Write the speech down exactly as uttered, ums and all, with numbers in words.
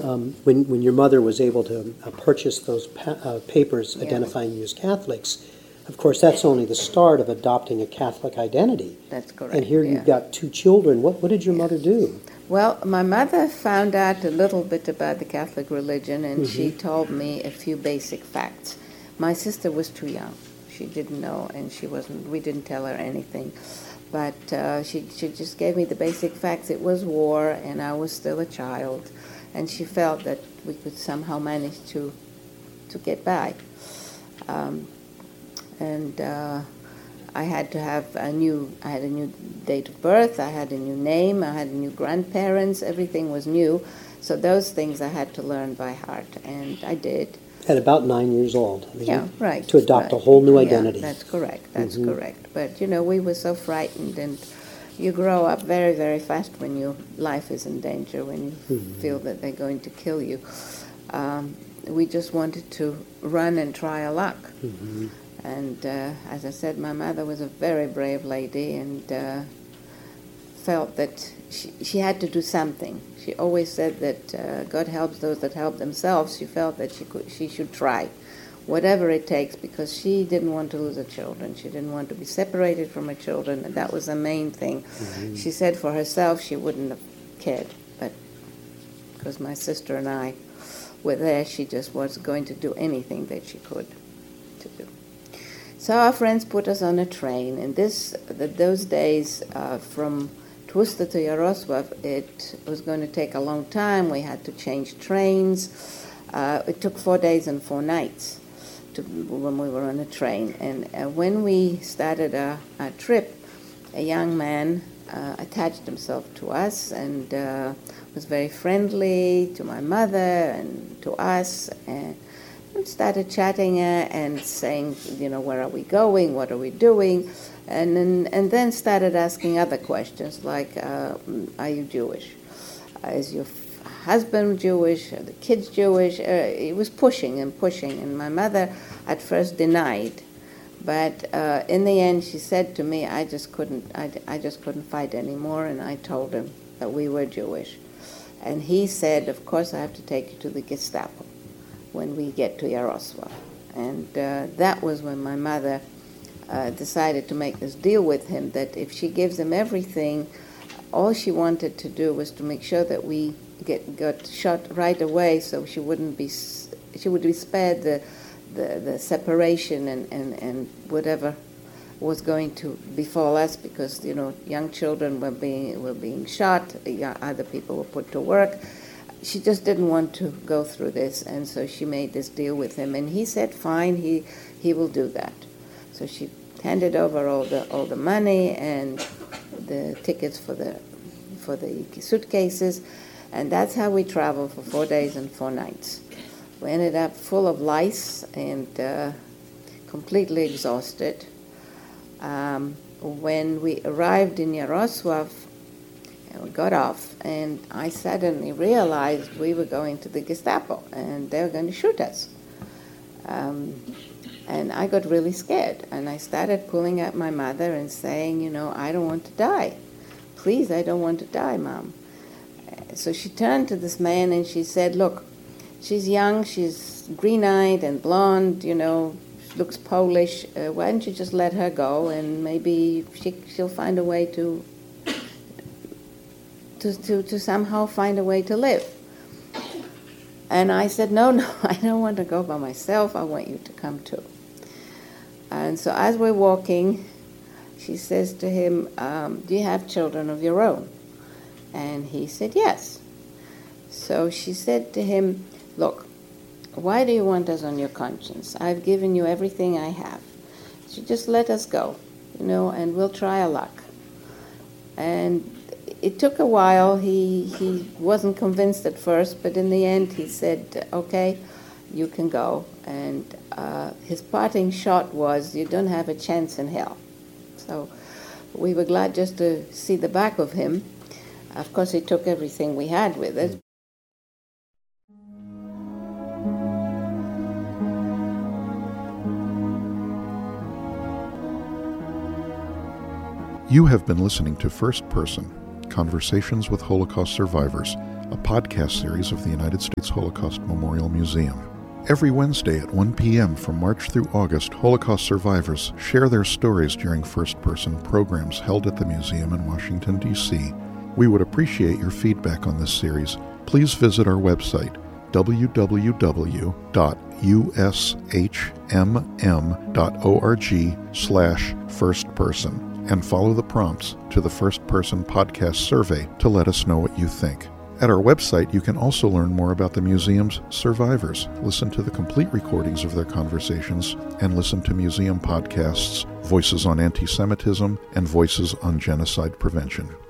um, when, when your mother was able to uh, purchase those pa- uh, papers Yeah. identifying you as Catholics, of course, that's only the start of adopting a Catholic identity. That's correct. And here yeah. you've got two children. What, what did your mother do? Well, my mother found out a little bit about the Catholic religion, and Mm-hmm. she told me a few basic facts. My sister was too young. She didn't know, and she wasn't. We didn't tell her anything. But uh, she, she just gave me the basic facts. It was war, and I was still a child, and she felt that we could somehow manage to to get by. Um, and uh, I had to have a new. I had a new date of birth. I had a new name. I had new grandparents. Everything was new, so those things I had to learn by heart, and I did. At about nine years old. I mean, Yeah, right. To adopt right. a whole new identity. Yeah, that's correct. That's Mhm. correct. But, you know, we were so frightened, and you grow up very, very fast when your life is in danger, when you Mhm. feel that they're going to kill you. Um, we just wanted to run and try our luck. Mhm. And uh, as I said, my mother was a very brave lady and uh, felt that she, she had to do something. She always said that uh, God helps those that help themselves. She felt that she could, she should try, whatever it takes, because she didn't want to lose her children. She didn't want to be separated from her children, and that was the main thing. Mm-hmm. She said for herself she wouldn't have cared, but because my sister and I were there, she just was going to do anything that she could to do. So our friends put us on a train, and this, the, those days uh, from Twister to Yaroslavl, it was going to take a long time. We had to change trains. Uh, it took four days and four nights to, when we were on a train. And uh, when we started our, our trip, a young man uh, attached himself to us and uh, was very friendly to my mother and to us, and started chatting uh, and saying, you know, where are we going? What are we doing? And then, and then started asking other questions like, uh, are you Jewish? Uh, is your f- husband Jewish? Are the kids Jewish? Uh, he was pushing and pushing, and my mother at first denied, but uh, in the end she said to me, I just couldn't, I, I just couldn't fight anymore, and I told him that we were Jewish, and he said, of course I have to take you to the Gestapo when we get to Yaroslavl. And uh, that was when my mother uh, decided to make this deal with him, that if she gives him everything, all she wanted to do was to make sure that we get got shot right away, so she wouldn't be she would be spared the the, the separation and, and, and whatever was going to befall us, because, you know, young children were being were being shot, other people were put to work. She just didn't want to go through this, and so she made this deal with him, and he said fine, he he will do that. So she handed over all the all the money and the tickets for the for the suitcases, and that's how we traveled for four days and four nights. We ended up full of lice and uh, completely exhausted. Um, when we arrived in Yaroslavl, we got off, and I suddenly realized we were going to the Gestapo, and they were going to shoot us. Um, and I got really scared, and I started pulling at my mother and saying, you know, I don't want to die. Please, I don't want to die, Mom. So she turned to this man and she said, look, she's young, she's green-eyed and blonde, you know, she looks Polish. Uh, why don't you just let her go, and maybe she, she'll find a way to To, to, to somehow find a way to live. And I said, no, no, I don't want to go by myself. I want you to come too. And so as we're walking, she says to him, um, do you have children of your own? And he said, yes. So she said to him, look, why do you want us on your conscience? I've given you everything I have. So just let us go, you know, and we'll try our luck. And it took a while. He he wasn't convinced at first, but in the end he said, okay, you can go. And uh, his parting shot was, you don't have a chance in hell. So we were glad just to see the back of him. Of course, he took everything we had with us. You have been listening to First Person, Conversations with Holocaust Survivors, a podcast series of the United States Holocaust Memorial Museum. Every Wednesday at one p.m. from March through August, Holocaust survivors share their stories during first-person programs held at the museum in Washington, D C We would appreciate your feedback on this series. Please visit our website, w w w dot u s h m m dot org slash first person, and follow the prompts to the First Person Podcast survey to let us know what you think. At our website, you can also learn more about the museum's survivors, listen to the complete recordings of their conversations, and listen to museum podcasts, Voices on Anti-Semitism and Voices on Genocide Prevention.